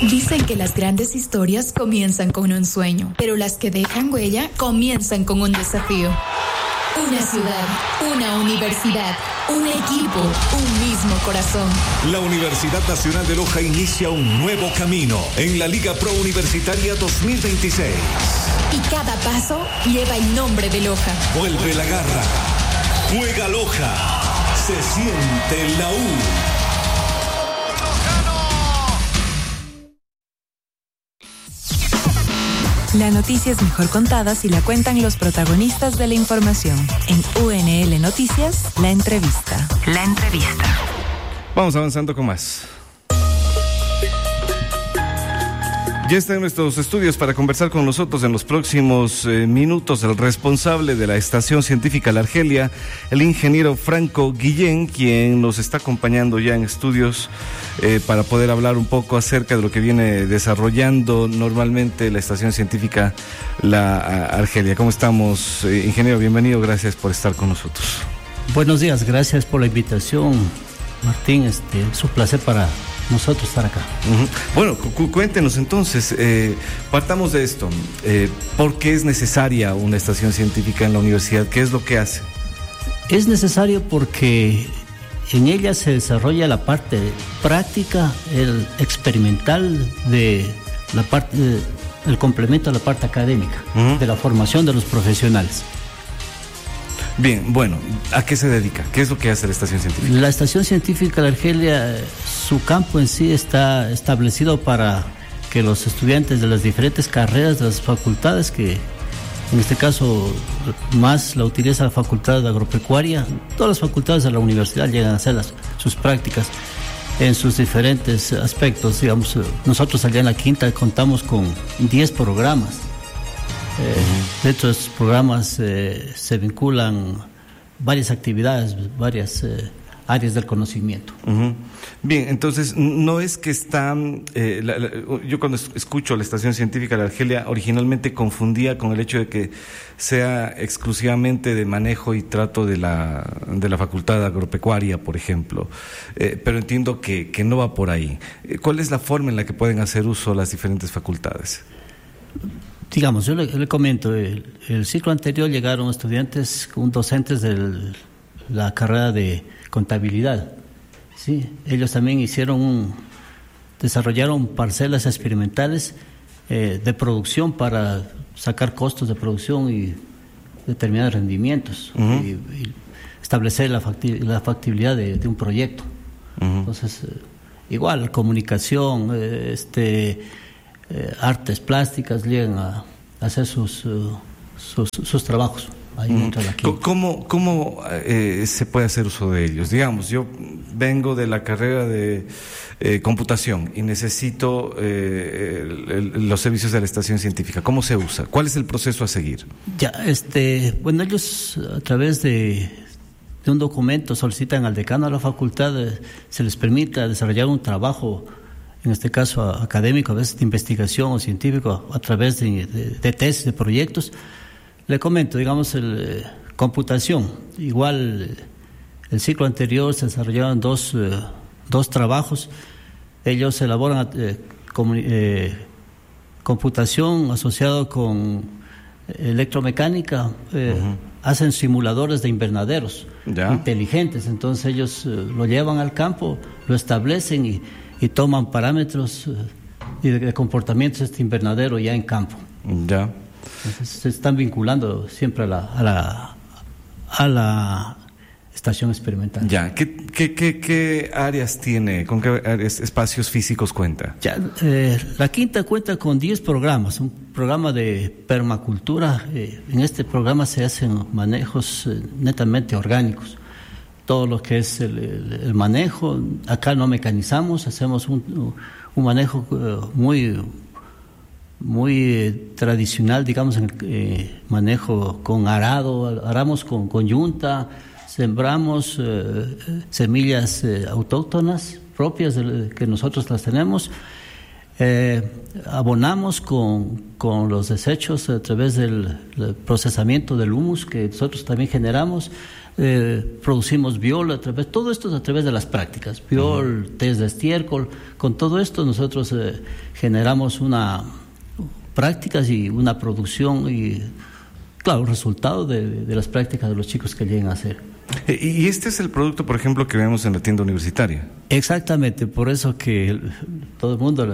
Dicen que las grandes historias comienzan con un sueño, pero las que dejan huella comienzan con un desafío. Una ciudad, una universidad, un equipo, un mismo corazón. La Universidad Nacional de Loja inicia un nuevo camino en la Liga Pro Universitaria 2026. Y cada paso lleva el nombre de Loja. Vuelve la garra. Juega Loja. Se siente la U. La noticia es mejor contada si la cuentan los protagonistas de la información. En UNL Noticias, La Entrevista. La Entrevista. Vamos avanzando con más. Ya está en nuestros estudios para conversar con nosotros en los próximos minutos el responsable de la Estación Científica La Argelia, el ingeniero Franco Guillén, quien nos está acompañando ya en estudios para poder hablar un poco acerca de lo que viene desarrollando normalmente la Estación Científica La Argelia. ¿Cómo estamos, ingeniero? Bienvenido, gracias por estar con nosotros. Buenos días, gracias por la invitación, Martín. Es un placer para nosotros estar acá. Bueno, cuéntenos entonces, partamos de esto. ¿Por qué es necesaria una estación científica en la universidad? ¿Qué es lo que hace? Es necesario porque en ella se desarrolla la parte práctica, el experimental de la parte, el complemento a la parte académica, de la formación de los profesionales. Bien, bueno, ¿a qué se dedica? ¿Qué es lo que hace la Estación Científica? La Estación Científica La Argelia, su campo en sí está establecido para que los estudiantes de las diferentes carreras de las facultades, que en este caso más la utiliza la Facultad de Agropecuaria, todas las facultades de la universidad llegan a hacer sus prácticas en sus diferentes aspectos. Digamos, nosotros allá en la Quinta contamos con 10 programas. De estos programas se vinculan varias actividades, varias áreas del conocimiento. Bien, entonces no es que está, yo cuando escucho la Estación Científica de la Argelia originalmente confundía con el hecho de que sea exclusivamente de manejo y trato de la Facultad Agropecuaria, por ejemplo, pero entiendo que no va por ahí. ¿Cuál es la forma en la que pueden hacer uso las diferentes facultades? Digamos, yo le comento, el ciclo anterior llegaron estudiantes con docentes de la carrera de contabilidad. Sí, ellos también desarrollaron parcelas experimentales de producción para sacar costos de producción y determinar rendimientos y establecer la factibilidad de un proyecto. Entonces, igual, comunicación, artes plásticas llegan a hacer sus trabajos ahí dentro de la Quinta. ¿Cómo se puede hacer uso de ellos? Digamos, yo vengo de la carrera de computación y necesito los servicios de la Estación Científica. ¿Cómo se usa? ¿Cuál es el proceso a seguir? Ya, bueno, ellos a través de un documento solicitan al decano de la facultad, se les permita desarrollar un trabajo, en este caso académico, a veces de investigación o científico, a través de tesis, de proyectos. Le comento, digamos, computación. Igual, el ciclo anterior se desarrollaron dos trabajos. Ellos elaboran computación asociado con electromecánica, hacen simuladores de invernaderos inteligentes. Entonces ellos lo llevan al campo, lo establecen y toman parámetros de comportamiento de este invernadero ya en campo. Ya. Entonces, se están vinculando siempre a la estación experimental. Ya. ¿Qué áreas tiene? ¿Con qué espacios físicos cuenta? Ya, la Quinta cuenta con 10 programas. Un programa de permacultura. En este programa se hacen manejos netamente orgánicos. Todo lo que es el manejo, acá no mecanizamos, hacemos un manejo muy tradicional, digamos, en el manejo con arado, aramos con yunta, sembramos semillas autóctonas propias que nosotros las tenemos, abonamos con los desechos a través del procesamiento del humus que nosotros también generamos. producimos biol, todo esto es a través de las prácticas, biol, test de estiércol. Con todo esto nosotros generamos prácticas y una producción y, claro, resultado de las prácticas de los chicos que llegan a hacer. Y este es el producto, por ejemplo, que vemos en la tienda universitaria. Exactamente, por eso que todo el mundo,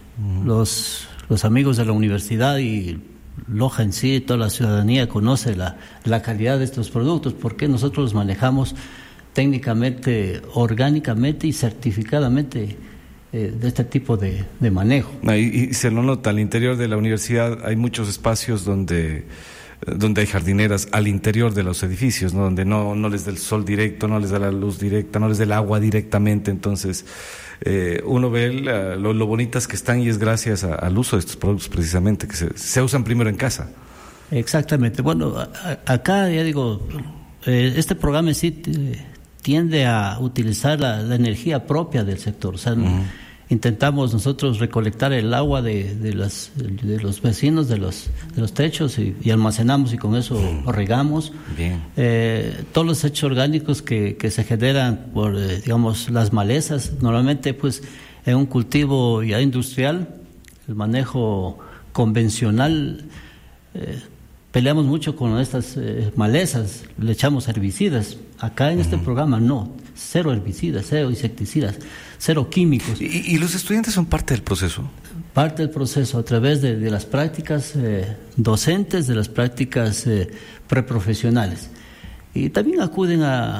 los amigos de la universidad y Loja en sí, toda la ciudadanía conoce la calidad de estos productos, porque nosotros los manejamos técnicamente, orgánicamente y certificadamente de este tipo de manejo. Y se lo nota, al interior de la universidad hay muchos espacios donde hay jardineras al interior de los edificios, ¿no? Donde no les da el sol directo, no les da la luz directa, no les da el agua directamente. Entonces uno ve lo bonitas que están, y es gracias al uso de estos productos precisamente, que se usan primero en casa. Exactamente. Bueno, acá ya digo, este programa sí tiende a utilizar la energía propia del sector. O sea, intentamos nosotros recolectar el agua de los vecinos, de los techos y almacenamos, y con eso regamos. Bien. Todos los desechos orgánicos que se generan por, digamos, las malezas, normalmente pues en un cultivo ya industrial, el manejo convencional, peleamos mucho con estas malezas, le echamos herbicidas. Acá en este programa no, cero herbicidas, cero insecticidas, cero químicos. ¿Y los estudiantes son parte del proceso? Parte del proceso a través de las prácticas docentes, de las prácticas preprofesionales. Y también acuden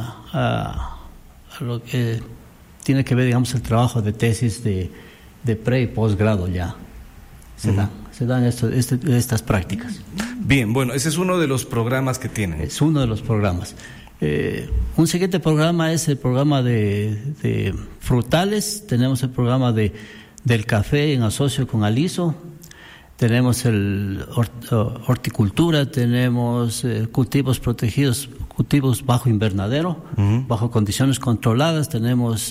a lo que tiene que ver, digamos, el trabajo de tesis de pre y posgrado ya. Se dan estas prácticas. Bien, bueno, ese es uno de los programas que tienen. Es uno de los programas. Un siguiente programa es el programa de frutales. Tenemos el programa del café en asocio con Aliso. Tenemos horticultura, tenemos cultivos protegidos, cultivos bajo invernadero, bajo condiciones controladas. Tenemos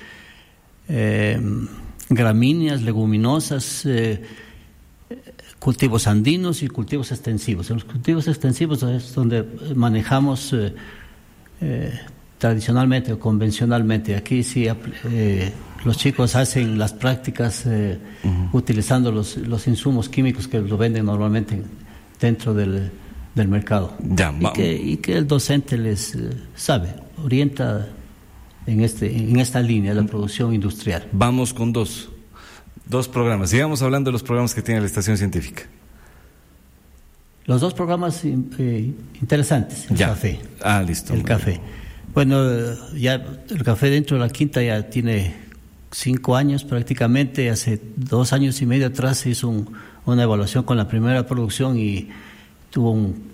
gramíneas, leguminosas, cultivos andinos y cultivos extensivos. En los cultivos extensivos es donde manejamos tradicionalmente o convencionalmente. Aquí sí los chicos hacen las prácticas utilizando los insumos químicos que lo venden normalmente dentro del mercado. Y que el docente les orienta en esta línea de la producción industrial. Vamos con dos programas. Sigamos hablando de los programas que tiene la estación científica. Los dos programas interesantes. El café. Listo. El café. Bueno, ya el café dentro de la quinta ya tiene 5 años prácticamente. Hace 2 años y medio atrás se hizo una evaluación con la primera producción y tuvo un